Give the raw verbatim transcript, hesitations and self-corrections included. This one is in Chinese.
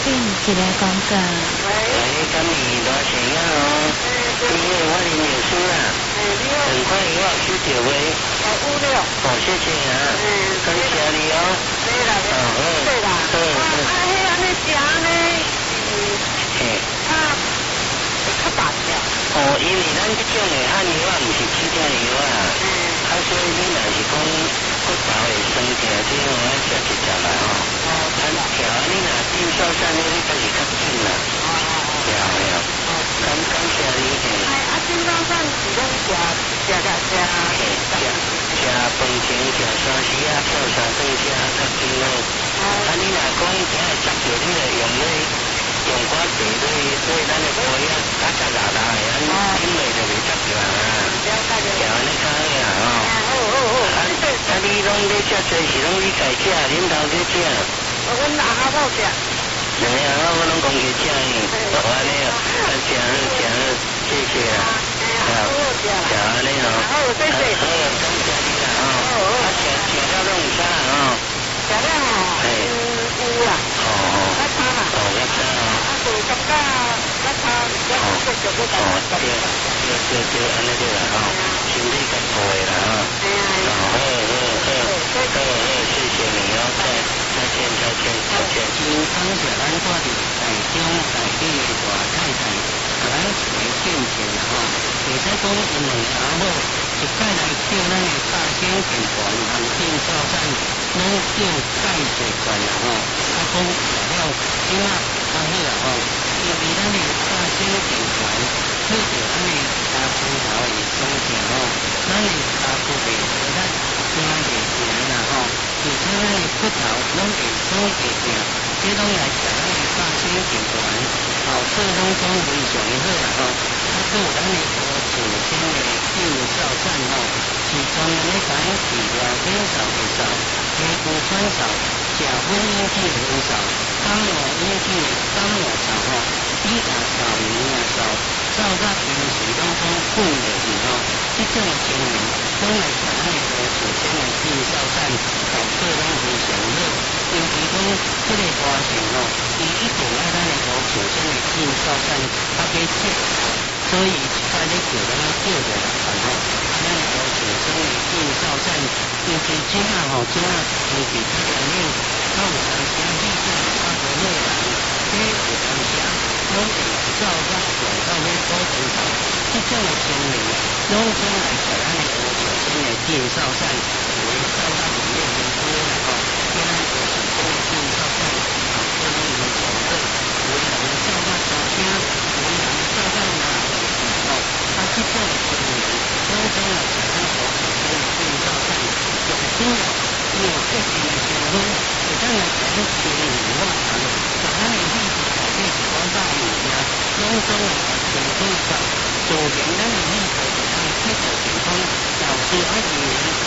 嗯，一个广告。 喂，今年多钱呀？哦，因为我的念书啊，很快又要去结尾。哦，五六。哦，谢谢啊。嗯，感谢你哦。对啦，对啦。对啦。嗯嗯。啊，迄安尼食呢，嗯，嘿，较会较大条。哦，因为咱这种的汉药啊，唔是起痛药啊。嗯。啊，所以你若是讲骨头会酸痛，这种我食一只啦吼。哦。咱条你若进烧散呢，你就是较紧啦。哦哦哦。对啊对啊。哦。感感谢你嘿。哎，啊，进烧散是拢食食食食。嘿，食食饭前食三时啊，跳三顿食较紧哦。哦。啊，你若讲今日接着你着用咧。用我地对对咱的杯啊，较较大大的，咱饮落就袂插着啊。了解了。调安尼较好啦吼。好好好。啊，啊你拢咧食做是拢你家食，恁头家食？我阮阿阿某食。两个阿某拢讲家食呢。好安尼哦，啊，真好真好，谢谢啦。好，调安尼哦。好，谢谢。好，感谢你啦吼。好好。啊，食食了拢有啥吼？食了吼。嘿。有啦。哦哦。较差啦。哦，较差哦。啊，就感觉较差，我继续要干。哦，对，对对对，安尼对啦吼，身体较好诶啦吼。哎呀。哦，好好好，好好，谢谢你哦，再再见再见再见。今感谢咱住伫台中台北大太太，甲咱一个见证啦吼。袂使讲因两个阿某一摆来叫咱的大兴健团和进少产，拢叫介济款啦吼。啊，讲了囡仔较好啦吼，因为咱的大兴健团做着咱的骹骨头的伤痛吼，咱的骹骨袂使咱行袂起来啦吼，而且咱的骨头拢会酸会痛，这拢来食咱的大兴健团，后做拢讲非常的好啦吼。啊，还有咱的乌树鲜的进少产吼，是专门咧甲咱治疗扁扫的扫、皮肤穿扫、食粉引起的粉扫、感冒引起的感冒扫吼，你若扫面若扫，扫到平时拢讲滚落去吼，这种的情形，拢来甲咱的乌树鲜的进少产，效果拢非常好。尤其讲这个花型吼，伊一定爱咱的乌树鲜的进少产较加少。所以一摆咧叫咱叫着来看吼，咱的乌树鲜的进少产，尤其种仔吼，种仔尤其较容易，较有当时啊气管较无好人，这有当时啊拢会走到转到咧骨头头，这种的情形，拢总来找咱的乌树鲜的进少产，有诶走到里面很多啦吼，叫咱乌树鲜的进少产，效果拢非常好，有诶人走到沙声，有诶人走到哪里吼，啊，这种的情形，拢总来找咱乌树鲜的进少产，上主要因为最近的成分，会当来使咱清理化痰，把咱的气体改变一寡大物件，拢总来把清理走，造成咱的气体会当继续健康，导致啊二年。